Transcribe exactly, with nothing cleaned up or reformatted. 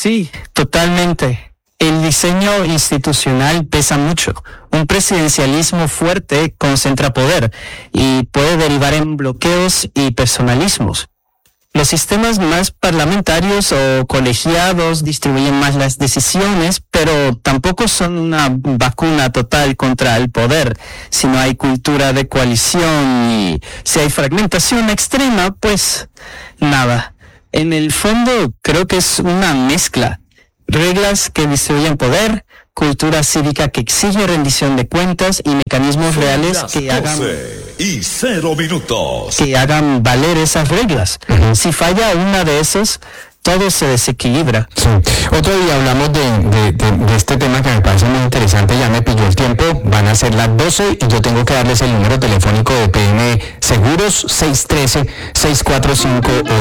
Sí, totalmente. El diseño institucional pesa mucho. Un presidencialismo fuerte concentra poder y puede derivar en bloqueos y personalismos. Los sistemas más parlamentarios o colegiados distribuyen más las decisiones, pero tampoco son una vacuna total contra el poder. Si no hay cultura de coalición y si hay fragmentación extrema, pues nada. En el fondo creo que es una mezcla. Reglas que distribuyen poder, cultura cívica que exige rendición de cuentas y mecanismos Son reales las que hagan doce y cero minutos. que hagan valer esas reglas. Uh-huh. Si falla una de esas, todo se desequilibra. Sí. Otro día hablamos de, de, de, de este tema que me parece muy interesante, ya me pilló el tiempo, van a ser las doce y yo tengo que darles el número telefónico de P M Seguros, seis uno tres, seis cuatro cinco